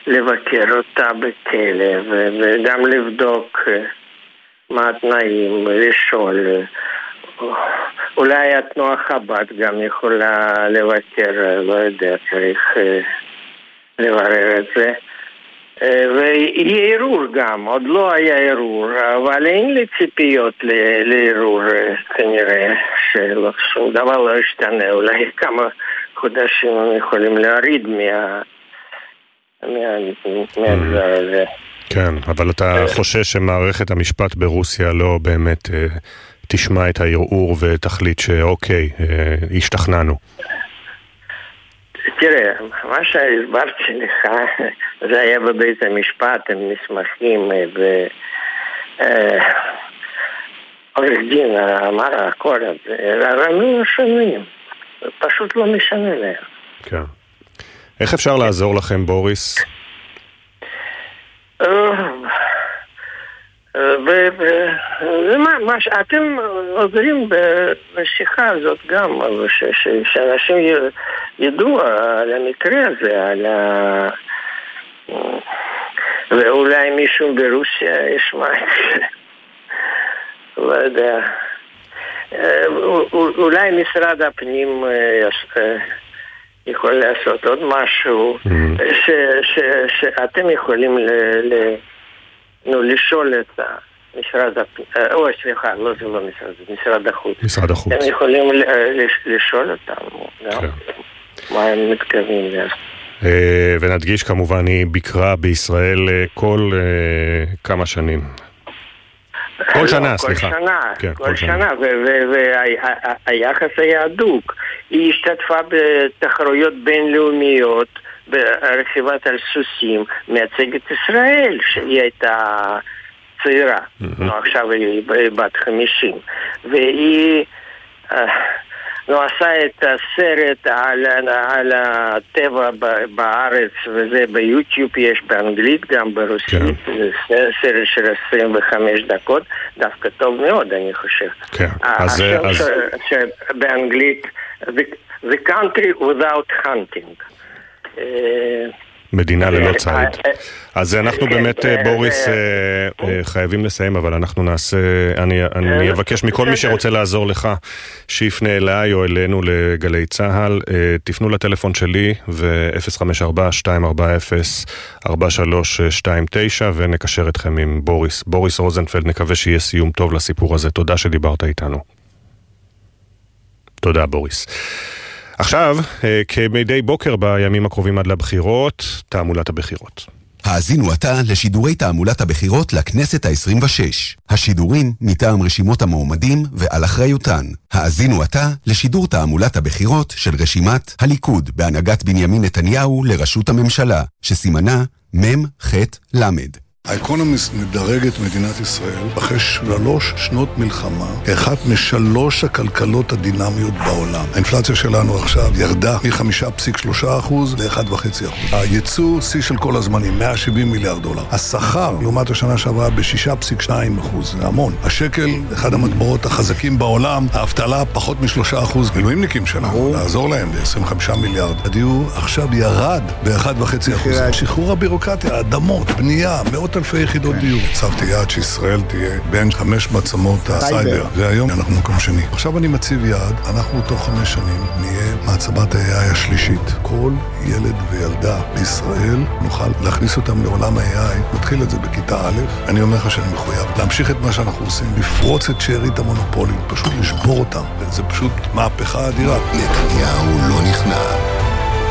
לבקר אותה בכלא, וגם לבדוק מה התנאים, לשאול. אולי התנועה חב"ד גם יכולה לבקר, לא יודע, צריך לברר את זה. ויהיה ערעור גם, עוד לא היה ערעור, אבל אין לי ציפיות לערעור, כנראה ששום דבר לא ישתנה, אולי כמה חודשים הם יכולים להוריד מהדבר הזה. כן, אבל אתה חושש שמערכת המשפט ברוסיה לא באמת תשמע את הערעור ותחליט שאוקיי, השתכנענו. תראה, מה שהסברתי לך, זה היה בבית המשפט, הם מסמכים, עורך דין אמר הכל, הם לא משנים, פשוט לא משנה להם. כן. איך אפשר לעזור לכם, בוריס? אתם עוזרים בשיחה הזאת גם, שאנשים ידעו על המקרה הזה, ואולי מישהו ברוסיה ישמע את זה, לא יודע. אולי משרד הפנים יכול לעשות עוד משהו שאתם יכולים לשאול את משרד הפנים, סליחה, לא זה לא משרד החוץ. משרד החוץ. אתם יכולים לשאול אותם גם מה הם מתכוונים לעשות. ונדגיש כמובן, היא ביקרה בישראל כל כמה שנים. כל שנה, סליחה. כל שנה, והיחס היה הדוק. היא השתתפה בתחרויות בינלאומיות ברכיבת על סוסים, מייצגת ישראל, שהיא הייתה צעירה, עכשיו היא בת 50, והיא עשה את הסרט על הטבע בארץ, וזה ביוטיוב יש באנגלית, גם ברוסית, זה סרט של 25 דקות, דווקא טוב מאוד, אני חושב. השם שבאנגלית, The Country Without Hunting. מדינה ללא ציד. אז אנחנו באמת, בוריס, חייבים לסיים, אבל אנחנו נעשה, אני אבקש מכל מי שרוצה לעזור לך, שיפנה אליי או אלינו לגלי צהל, תפנו לטלפון שלי, ו-054-240-4329, ונקשר אתכם עם בוריס רוזנפלד, נקווה שיהיה סיום טוב לסיפור הזה. תודה שדיברת איתנו. תודה, בוריס. עכשיו, כמדי בוקר בימים הקרובים עד לבחירות, תעמולת הבחירות. האזינו עתה לשידורי תעמולת הבחירות לכנסת ה-26. השידורים מטעם רשימות המועמדים ועל אחריותן. האזינו עתה לשידור תעמולת הבחירות של רשימת הליכוד בהנהגת בנימין נתניהו לראשות הממשלה, שסימנה מ"ח למד. האקונומיסט מדרג את מדינת ישראל אחרי 3 שנות מלחמה כאחת מ3 הכלכלות הדינמיות בעולם. האינפלציה שלנו עכשיו ירדה מ5.3% ל1.5%. הייצוא שיא של כל הזמנים, $170 מיליארד. השכר לעומת השנה שעברה ב6.2%, זה המון. השקל, אחד המטבעות החזקים בעולם, האבטלה פחות מ3%. מילואימניקים שלנו, לעזור להם ב25 מיליארד. הדיור עכשיו ירד ב1.5%. שחרור הבירוקרטיה, האדמות, בנייה, מאות אלפי יחידות דיור. הצבתי יעד שישראל תהיה בין 5 מעצמות הסייבר, והיום אנחנו מקום שני. עכשיו אני מציב יעד, אנחנו תוך 5 שנים נהיה מעצמת ה-AI השלישית. כל ילד וילדה בישראל נוכל להכניס אותם לעולם ה-AI. נתחיל את זה בכיתה א', אני אומר לך שאני מחויב להמשיך את מה שאנחנו עושים, לפרוץ את שארית המונופולים, פשוט לשבור אותם. זה פשוט מהפכה אדירה. נתניהו לא נכנע.